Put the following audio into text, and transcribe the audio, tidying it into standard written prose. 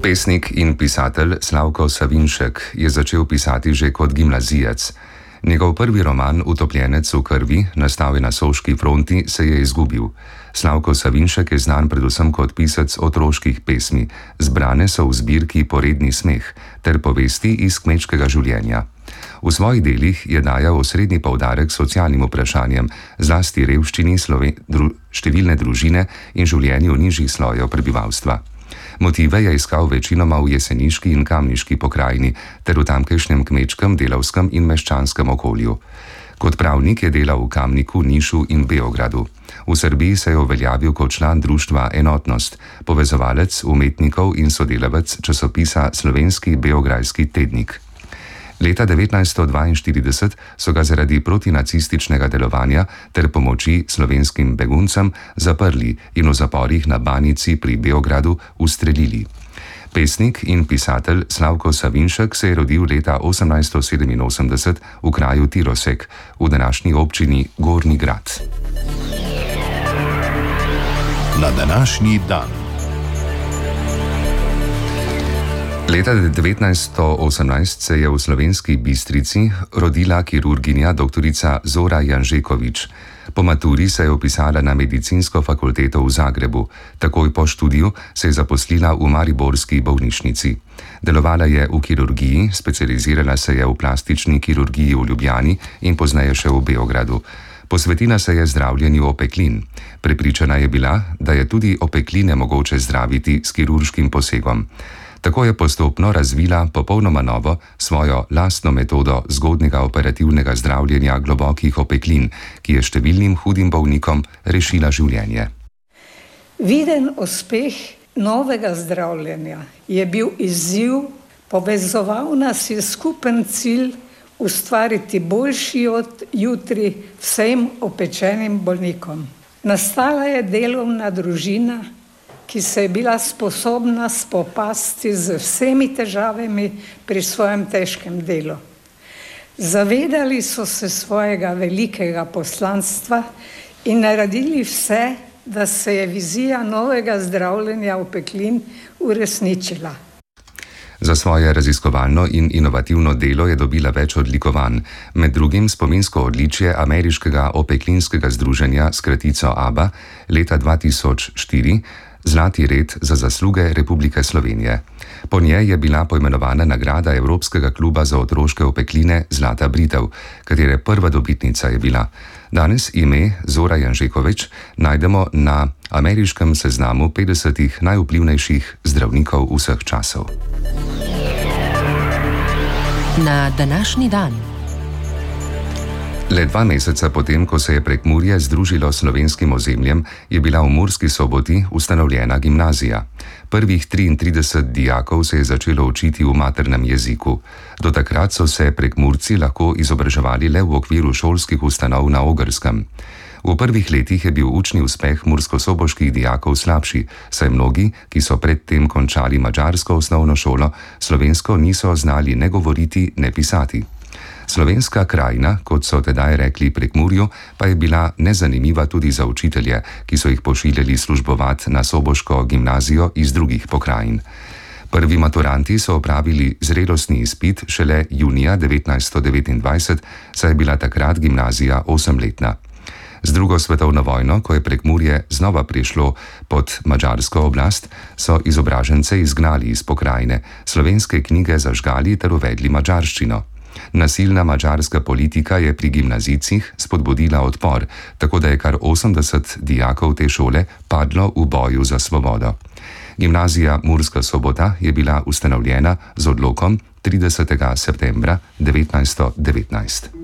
Pesnik in pisatelj Slavko Savinšek je začel pisati že kot gimnazijec. Njegov prvi roman Utopljenec v krvi, nastal je na Soški fronti, se je izgubil. Slavko Savinšek je znan predvsem kot pisec otroških pesmi, zbrane so v zbirki Poredni smeh ter povesti iz kmečkega življenja. V svojih delih je dajal osrednji poudarek socialnim vprašanjem, zlasti revščini, številne družine in življenju nižjih slojev prebivalstva. Motive je iskal večinoma v jeseniški in kamniški pokrajini ter v tamkajšnjem kmečkem, delavskem in meščanskem okolju. Kot pravnik je delal v Kamniku, Nišu in Beogradu. V Srbiji se je uveljavil kot član društva Enotnost, povezovalec umetnikov in sodelavec časopisa Slovenski beograjski tednik. Leta 1942 so ga zaradi protinacističnega delovanja ter pomoči slovenskim beguncem zaprli in v zaporih na Banici pri Beogradu ustrelili. Pesnik in pisatelj Slavko Savinšek se je rodil leta 1887 v kraju Tirosek v današnji občini Gornji Grad. Na današnji dan. Leta 1918 se je v Slovenski Bistrici rodila kirurginja dr. Zora Janžekovič. Po maturi se je vpisala na medicinsko fakulteto v Zagrebu. Takoj po študiju se je zaposlila v mariborski bolnišnici. Delovala je v kirurgiji, specializirala se je v plastični kirurgiji v Ljubljani in pozneje še v Beogradu. Posvetila se je zdravljenju opeklin. Prepričana je bila, da je tudi opekline mogoče zdraviti s kirurškim posegom. Tako je postopno razvila popolnoma novo svojo lastno metodo zgodnjega operativnega zdravljenja globokih opeklin, ki je številnim hudim bolnikom rešila življenje. Viden uspeh novega zdravljenja je bil izziv, povezoval nas je skupen cilj ustvariti boljši jutri vsem opečenim bolnikom. Nastala je delovna družina, ki se je bila sposobna spopasti z vsemi težavami pri svojem težkem delu. Zavedali so se svojega velikega poslanstva in naredili vse, da se je vizija novega zdravljenja opeklin uresničila. Za svoje raziskovalno in inovativno delo je dobila več odlikovanj, med drugim spominsko odličje Ameriškega opeklinskega združenja s kratico ABBA leta 2004, Zlati red za zasluge Republike Slovenije. Po njej je bila poimenovana nagrada Evropskega kluba za otroške opekline Zlata britev, katere prva dobitnica je bila. Danes ime Zora Janžekovič najdemo na ameriškem seznamu 50 najvplivnejših zdravnikov vseh časov. Na današnji dan. Le 2 meseca potem, ko se je Prekmurje združilo s slovenskim ozemljem, je bila v Murski Soboti ustanovljena gimnazija. Prvih 33 dijakov se je začelo učiti v maternem jeziku. Do takrat so se Prekmurci lahko izobraževali le v okviru šolskih ustanov na Ogrskem. V prvih letih je bil učni uspeh murskosoboških dijakov slabši, saj mnogi, ki so predtem končali madžarsko osnovno šolo, slovensko niso znali ne govoriti, ne pisati. Slovenska krajina, kot so tedaj rekli Prekmurju, pa je bila nezanimiva tudi za učitelje, ki so jih pošiljali službovati na soboško gimnazijo iz drugih pokrajin. Prvi maturanti so opravili zrelostni izpit šele junija 1929, saj je bila takrat gimnazija 8-letna. Z drugo svetovno vojno, ko je Prekmurje znova prišlo pod madžarsko oblast, so izobražence izgnali iz pokrajine, slovenske knjige zažgali ter uvedli madžarščino. Nasilna madžarska politika je pri gimnazijcih spodbudila odpor, tako da je kar 80 dijakov te šole padlo v boju za svobodo. Gimnazija Murska Sobota je bila ustanovljena z odlokom 30. septembra 1919.